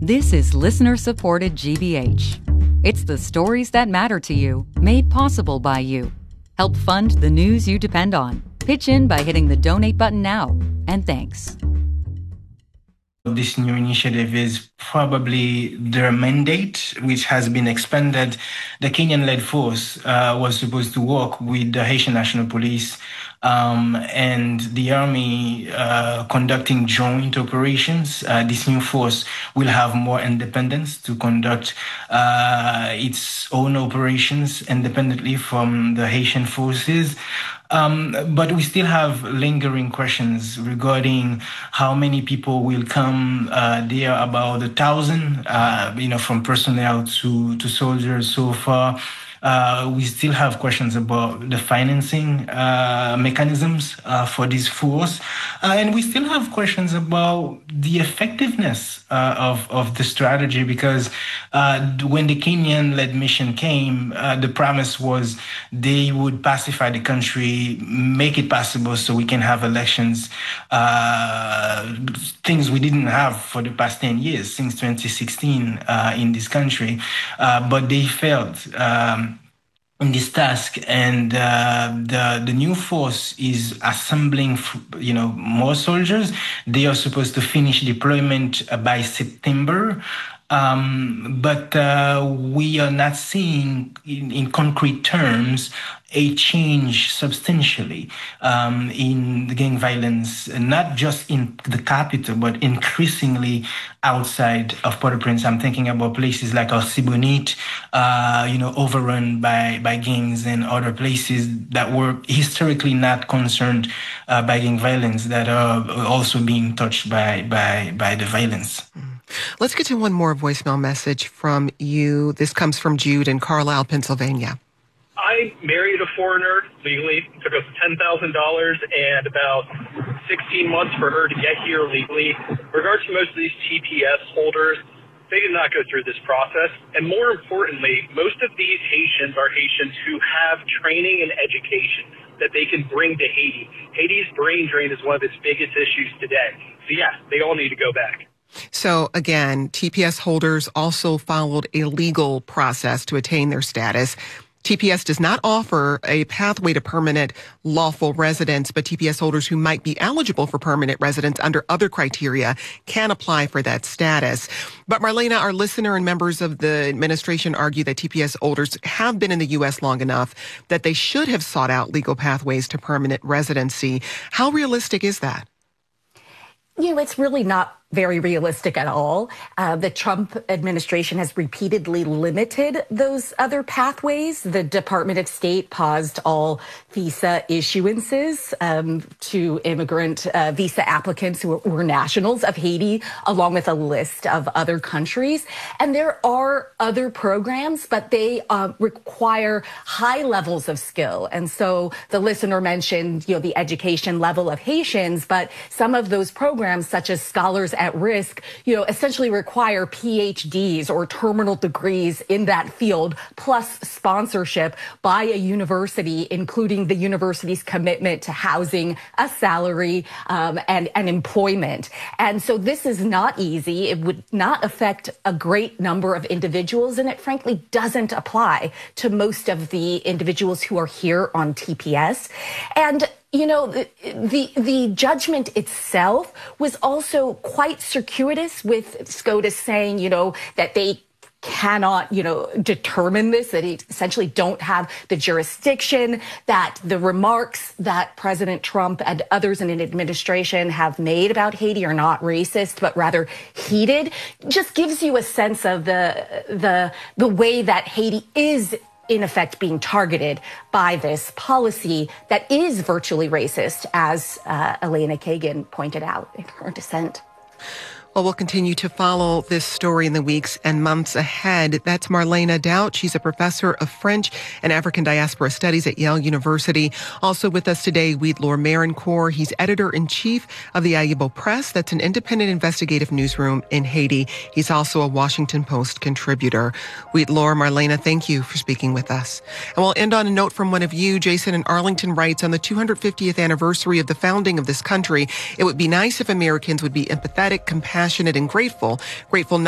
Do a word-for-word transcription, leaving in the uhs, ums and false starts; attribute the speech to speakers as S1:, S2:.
S1: This is listener-supported G B H. It's the stories that matter to you, made possible by you. Help fund the news you depend on. Pitch in by hitting the donate button now. And thanks.
S2: This new initiative is probably their mandate, which has been expanded. The Kenyan-led force uh, was supposed to work with the Haitian National Police um, and the army uh, conducting joint operations. Uh, this new force will have more independence to conduct uh, its own operations independently from the Haitian forces. Um, but we still have lingering questions regarding how many people will come. Uh, there are about a thousand, uh, you know, from personnel to, to soldiers so far. Uh, we still have questions about the financing uh, mechanisms uh, for this force. Uh, and we still have questions about the effectiveness uh, of, of the strategy, because uh, when the Kenyan-led mission came, uh, the promise was they would pacify the country, make it possible so we can have elections, uh, things we didn't have for the past ten years, since twenty sixteen uh, in this country. Uh, but they failed. Um, in this task, and uh, the the new force is assembling, you know, more soldiers. They are supposed to finish deployment by September. Um, but uh, we are not seeing, in, in concrete terms, a change substantially um, in the gang violence, not just in the capital, but increasingly outside of Port-au-Prince. I'm thinking about places like Artibonite, uh, you know, overrun by, by gangs, and other places that were historically not concerned uh, by gang violence that are also being touched by, by, by the violence. Mm.
S3: Let's get to one more voicemail message from you. This comes from Jude in Carlisle, Pennsylvania.
S4: I married a foreigner legally. It took us ten thousand dollars and about sixteen months for her to get here legally. In regards to most of these T P S holders, they did not go through this process. And more importantly, most of these Haitians are Haitians who have training and education that they can bring to Haiti. Haiti's brain drain is one of its biggest issues today. So yeah, they all need to go back.
S3: So again, T P S holders also followed a legal process to attain their status. T P S does not offer a pathway to permanent lawful residence, but T P S holders who might be eligible for permanent residence under other criteria can apply for that status. But Marlena, our listener and members of the administration argue that T P S holders have been in the U S long enough that they should have sought out legal pathways to permanent residency. How realistic is that?
S5: You know, it's really not very realistic at all. Uh, the Trump administration has repeatedly limited those other pathways. The Department of State paused all visa issuances um, to immigrant uh, visa applicants who were, were nationals of Haiti, along with a list of other countries. And there are other programs, but they uh, require high levels of skill. And so the listener mentioned, you know, the education level of Haitians, but some of those programs, such as Scholars at Risk, you know, essentially require P H Ds or terminal degrees in that field, plus sponsorship by a university, including the university's commitment to housing, a salary, um, and, and employment. And so this is not easy. It would not affect a great number of individuals, and it frankly doesn't apply to most of the individuals who are here on T P S. And you know, the, the the judgment itself was also quite circuitous, with SCOTUS saying, you know, that they cannot, you know, determine this, that they essentially don't have the jurisdiction, that the remarks that President Trump and others in an administration have made about Haiti are not racist, but rather heated. Just gives you a sense of the the the way that Haiti is in effect being targeted by this policy that is virtually racist, as uh, Elena Kagan pointed out in her dissent.
S3: Well, we'll continue to follow this story in the weeks and months ahead. That's Marlena Doudt. She's a professor of French and African diaspora studies at Yale University. Also with us today, Wheatlor Marincourt. He's editor-in-chief of the Ayibo Press. That's an independent investigative newsroom in Haiti. He's also a Washington Post contributor. Wheatlor, Marlena, thank you for speaking with us. And we'll end on a note from one of you. Jason in Arlington writes, on the two hundred fiftieth anniversary of the founding of this country, it would be nice if Americans would be empathetic, compassionate, and grateful. Grateful not